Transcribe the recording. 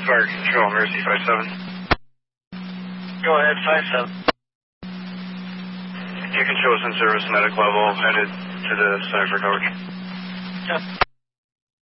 Fire Control, Mercy 57. Go ahead, 57. You control in service, medic level, headed to the center for coverage. Yep.